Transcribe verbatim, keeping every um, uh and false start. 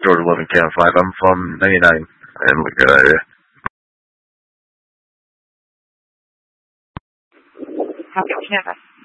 George eleven Cam five. I'm from ninety-nine in the good area. Copy, Canvas.